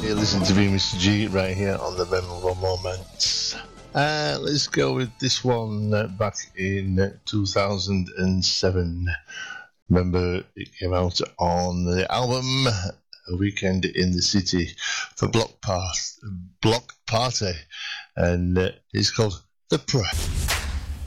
You listen to me, Mr. G, right here on the Memorable Moments. Let's go with this one back in 2007. Remember, it came out on the album A Weekend in the City for Block Party, and it's called The Press.